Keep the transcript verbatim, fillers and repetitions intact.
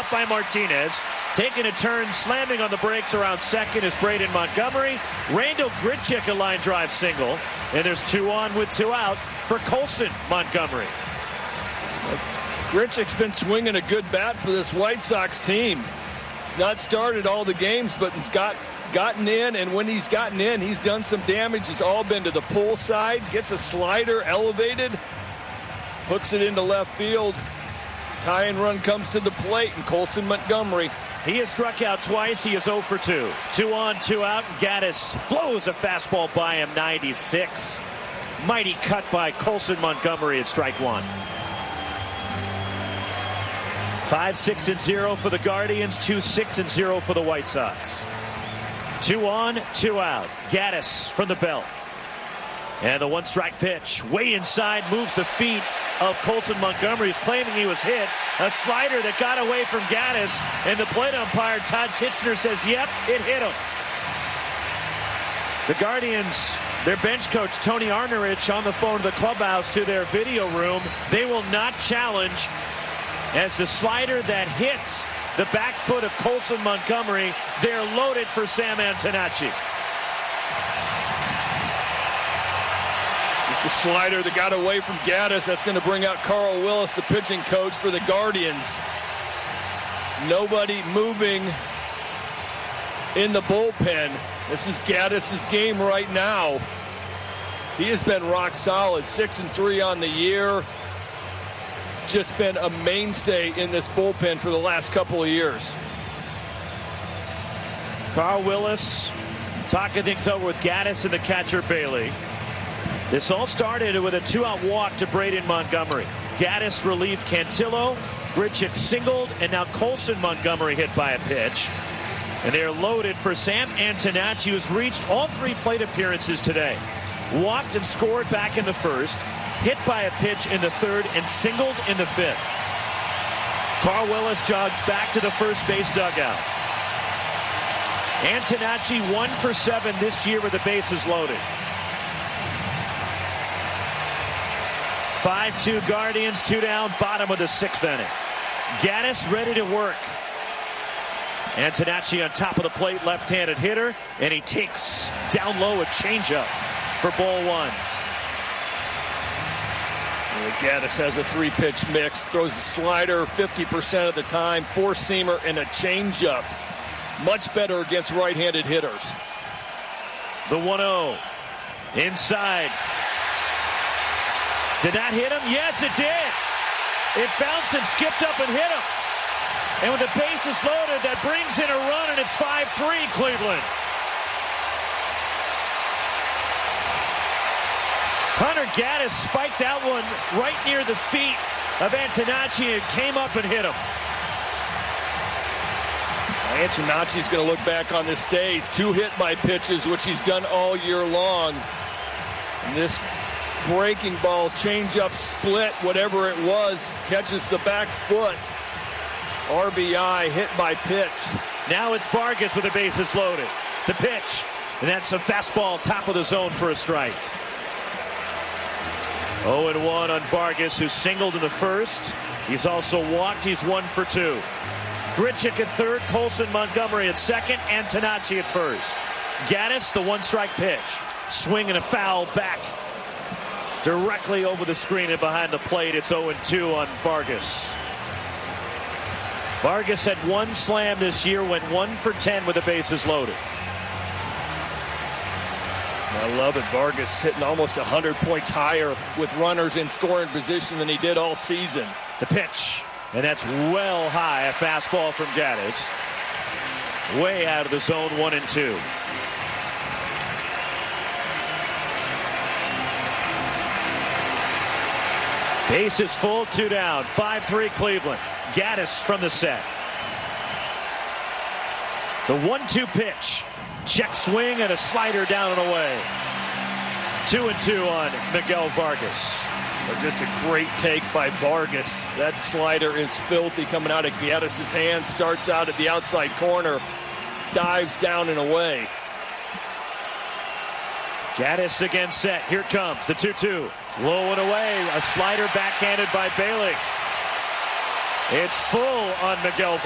off by Martinez. Taking a turn, slamming on the brakes around second is Braden Montgomery. Randall Grichuk a line drive single. And there's two on with two out for Colson Montgomery. Grichuk's been swinging a good bat for this White Sox team. He's not started all the games, but he's got gotten in, and when he's gotten in, he's done some damage. It's all been to the pull side. Gets a slider elevated, hooks it into left field. Tie and run comes to the plate, and Colson Montgomery. He has struck out twice. He is oh for two. Two on, two out. Gaddis blows a fastball by him, ninety-six. Mighty cut by Colson Montgomery at strike one. Five, six, and zero for the Guardians. Two, six, and zero for the White Sox. Two on, two out. Gaddis from the belt. And the one-strike pitch. Way inside, moves the feet of Colson Montgomery. He's claiming he was hit. A slider that got away from Gaddis. And the plate umpire, Todd Titchener, says, yep, it hit him. The Guardians, their bench coach, Tony Arnerich, on the phone to the clubhouse to their video room. They will not challenge as the slider that hits the back foot of Colson Montgomery. They're loaded for Sam Antonacci. Just a slider that got away from Gaddis. That's going to bring out Carl Willis, the pitching coach for the Guardians. Nobody moving in the bullpen. This is Gaddis' game right now. He has been rock solid. Six and three on the year. Just been a mainstay in this bullpen for the last couple of years. Carl Willis talking things over with Gaddis and the catcher Bailey. This all started with a two-out walk to Braden Montgomery. Gaddis relieved Cantillo. Grichuk singled, and now Colson Montgomery hit by a pitch. And they're loaded for Sam Antonacci, who's reached all three plate appearances today. Walked and scored back in the first. Hit by a pitch in the third and singled in the fifth. Carl Willis jogs back to the first base dugout. Antonacci one for seven this year with the bases loaded. five two Guardians, two down, bottom of the sixth inning. Gaddis ready to work. Antonacci on top of the plate, left-handed hitter, and he takes down low a changeup for ball one. Gaddis has a three-pitch mix, throws a slider fifty percent of the time, four-seamer, and a changeup. Much better against right-handed hitters. The one oh. Inside. Did that hit him? Yes, it did. It bounced and skipped up and hit him. And with the bases loaded, that brings in a run, and it's five three Cleveland. Hunter Gaddis spiked that one right near the feet of Antonacci and came up and hit him. Antonacci's going to look back on this day. Two hit by pitches, which he's done all year long. And this breaking ball, changeup, split, whatever it was, catches the back foot. R B I, hit by pitch. Now it's Vargas with the bases loaded. The pitch, and that's a fastball top of the zone for a strike. oh and one on Vargas, who singled in the first. He's also walked. He's one for two. Grichuk at third, Colson Montgomery at second, Antonacci at first. Gaddis, the one-strike pitch. Swing and a foul back directly over the screen and behind the plate. It's oh and two on Vargas. Vargas had one slam this year, went one for ten with the bases loaded. I love it. Vargas hitting almost one hundred points higher with runners in scoring position than he did all season. The pitch, and that's well high. A fastball from Gaddis. Way out of the zone, one and two. Bases full, two down. five three Cleveland. Gaddis from the set. The one two pitch. Check swing and a slider down and away. Two and two on Miguel Vargas. Just a great take by Vargas. That slider is filthy coming out of Gaddis' hand. Starts out at the outside corner. Dives down and away. Gaddis again set. Here it comes. The two two. Low and away. A slider backhanded by Bailey. It's full on Miguel Vargas.